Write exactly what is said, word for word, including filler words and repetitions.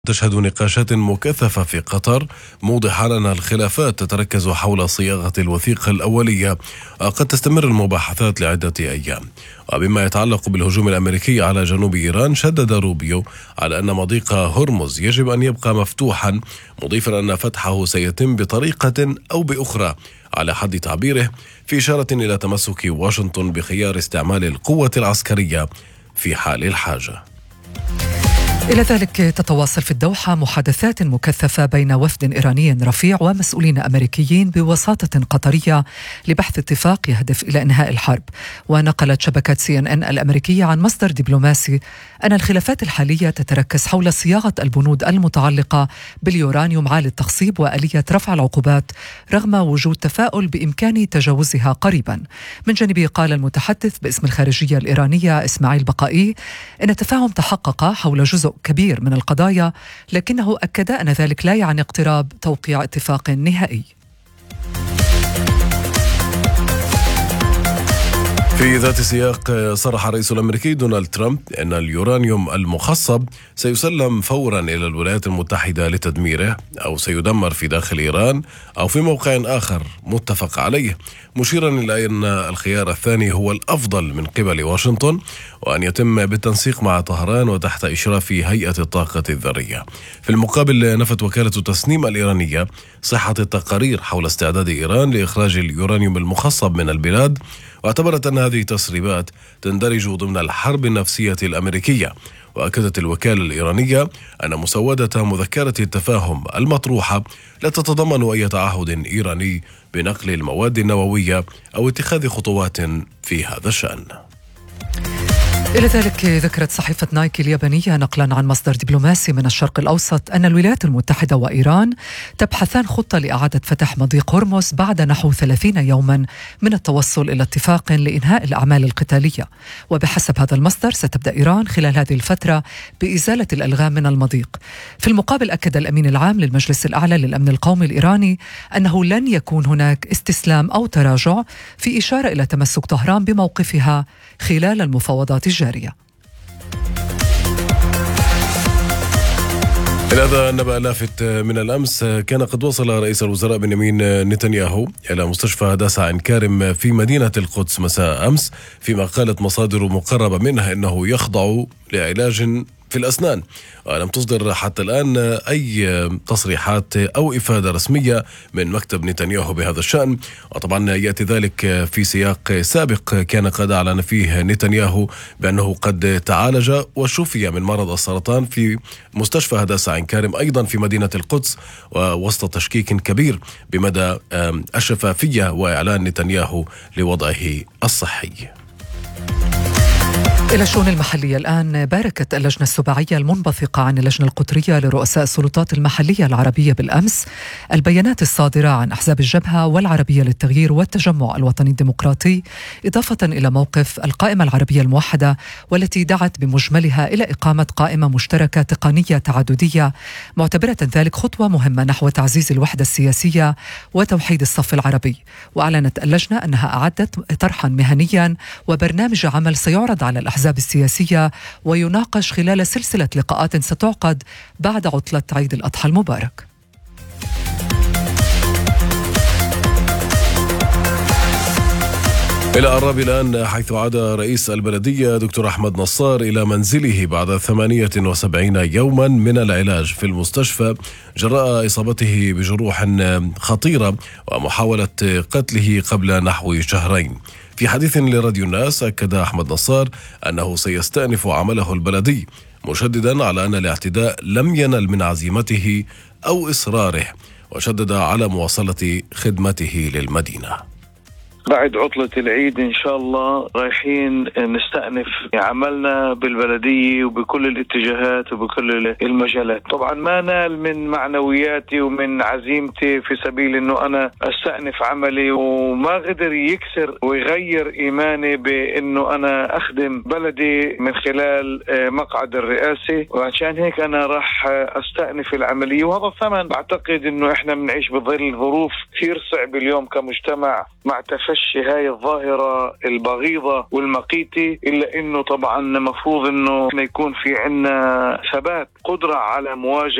تشهد نقاشات مكثفة في قطر موضحة أن الخلافات تتركز حول صياغة الوثيقة الأولية. قد تستمر المباحثات لعدة أيام. وبما يتعلق بالهجوم الأمريكي على جنوب إيران، شدد روبيو على أن مضيق هرمز يجب أن يبقى مفتوحا، مضيفا أن فتحه سيتم بطريقة أو بأخرى على حد تعبيره، في إشارة إلى تمسك واشنطن بخيار استعمال القوة العسكرية في حال الحاجة. إلى ذلك تتواصل في الدوحة محادثات مكثفة بين وفد إيراني رفيع ومسؤولين أمريكيين بوساطة قطرية لبحث اتفاق يهدف إلى إنهاء الحرب. ونقلت شبكة سي إن إن الأمريكية عن مصدر دبلوماسي أن الخلافات الحالية تتركز حول صياغة البنود المتعلقة باليورانيوم عالي التخصيب وآلية رفع العقوبات، رغم وجود تفاؤل بإمكان تجاوزها قريبا. من جانبه قال المتحدث باسم الخارجية الإيرانية إسماعيل بقائي إن التفاهم تحقق حول جزء كبير من القضايا، لكنه أكد أن ذلك لا يعني اقتراب توقيع اتفاق نهائي. في ذات السياق، صرح الرئيس الأمريكي دونالد ترامب أن اليورانيوم المخصب سيسلم فورا إلى الولايات المتحدة لتدميره، أو سيدمر في داخل إيران أو في موقع آخر متفق عليه، مشيرا إلى أن الخيار الثاني هو الأفضل من قبل واشنطن، وأن يتم بالتنسيق مع طهران وتحت إشراف هيئة الطاقة الذرية. في المقابل، نفت وكالة تسنيم الإيرانية صحة التقارير حول استعداد إيران لإخراج اليورانيوم المخصب من البلاد، واعتبرت أن هذه التسريبات تندرج ضمن الحرب النفسية الأمريكية. وأكدت الوكالة الإيرانية أن مسودة مذكرة التفاهم المطروحة لا تتضمن أي تعهد إيراني بنقل المواد النووية أو اتخاذ خطوات في هذا الشأن. إلى ذلك ذكرت صحيفة نايكي اليابانية نقلا عن مصدر دبلوماسي من الشرق الأوسط أن الولايات المتحدة وإيران تبحثان خطة لإعادة فتح مضيق هرمز بعد نحو ثلاثين يوما من التوصل إلى اتفاق لإنهاء الأعمال القتالية. وبحسب هذا المصدر ستبدأ إيران خلال هذه الفترة بإزالة الألغام من المضيق. في المقابل، أكد الأمين العام للمجلس الأعلى للأمن القومي الإيراني أنه لن يكون هناك استسلام أو تراجع، في إشارة إلى تمسك طهران بموقفها خلال المفاوضات الجارية. إلى هذا النبأ لافت من الأمس، كان قد وصل رئيس الوزراء بنيامين نتنياهو إلى مستشفى هداسة عين كارم في مدينة القدس مساء أمس، فيما قالت مصادر مقربة منها إنه يخضع لعلاج في الأسنان. ولم تصدر حتى الآن أي تصريحات أو إفادة رسمية من مكتب نتنياهو بهذا الشأن. وطبعا يأتي ذلك في سياق سابق كان قد أعلن فيه نتنياهو بأنه قد تعالج وشفي من مرض السرطان في مستشفى هداسة عين كارم أيضا في مدينة القدس، ووسط تشكيك كبير بمدى الشفافية وإعلان نتنياهو لوضعه الصحي. إلى الشؤون المحلية الآن، باركت اللجنة السباعية المنبثقة عن اللجنة القطرية لرؤساء السلطات المحلية العربية بالأمس البيانات الصادرة عن أحزاب الجبهة والعربية للتغيير والتجمع الوطني الديمقراطي، إضافة إلى موقف القائمة العربية الموحدة، والتي دعت بمجملها إلى إقامة قائمة مشتركة تقنية تعددية، معتبرة ذلك خطوة مهمة نحو تعزيز الوحدة السياسية وتوحيد الصف العربي. وأعلنت اللجنة أنها أعدت طرحا مهنيا وبرنامج عمل سيعرض على الأحزاب السياسية ويناقش خلال سلسلة لقاءات ستعقد بعد عطلة عيد الأضحى المبارك. إلى أعراب الآن، حيث عاد رئيس البلدية دكتور أحمد نصار إلى منزله بعد ثمانية وسبعين يوما من العلاج في المستشفى جراء إصابته بجروح خطيرة ومحاولة قتله قبل نحو شهرين. في حديث لراديو الناس، أكد أحمد نصار أنه سيستأنف عمله البلدي، مشددا على أن الاعتداء لم ينل من عزيمته أو إصراره، وشدد على مواصلة خدمته للمدينة. بعد عطلة العيد إن شاء الله رايحين نستأنف عملنا بالبلدية وبكل الاتجاهات وبكل المجالات. طبعا ما نال من معنوياتي ومن عزيمتي في سبيل أنه أنا أستأنف عملي، وما قدر يكسر ويغير إيماني بأنه أنا أخدم بلدي من خلال مقعد الرئاسي، وعشان هيك أنا راح أستأنف العملية. وهذا الثمن بعتقد أنه إحنا بنعيش بظل ظروف كثير صعبة اليوم كمجتمع، مع تفاهم تفشي هاي الظاهرة البغيضة والمقيتة، إلا إنه طبعا مفروض إنه يكون في عنا ثبات، قدرة على مواجهة